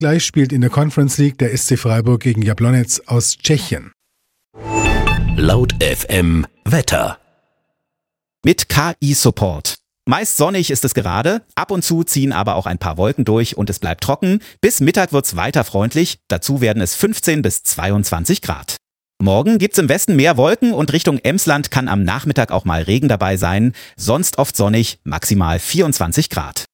Gleich spielt in der Conference League der SC Freiburg gegen Jablonec aus Tschechien. Laut FM Wetter. Mit KI-Support. Meist sonnig ist es gerade, ab und zu ziehen aber auch ein paar Wolken durch und es bleibt trocken. Bis Mittag wird's weiter freundlich, dazu werden es 15 bis 22 Grad. Morgen gibt's im Westen mehr Wolken und Richtung Emsland kann am Nachmittag auch mal Regen dabei sein. Sonst oft sonnig, maximal 24 Grad.